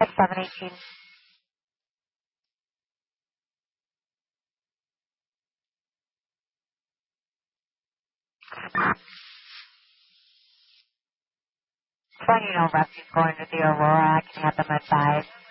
718. So you know, Rusty's going to the Aurora. I can have them at 5.